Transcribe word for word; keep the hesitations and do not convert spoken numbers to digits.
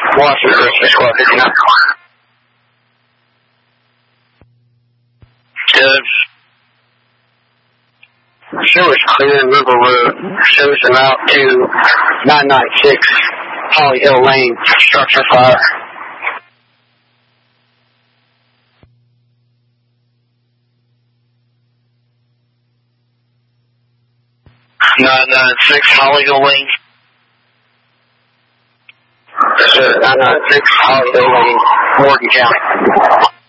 Washington, Rescue Squad fifty-nine. Good. Show us clear River Road. Shows them out to nine ninety-six Holly Hill Lane, structure fire. nine ninety-six Holly Hill Lane. Yes, sir. nine ninety-six Holly Hill Lane, Morgan County.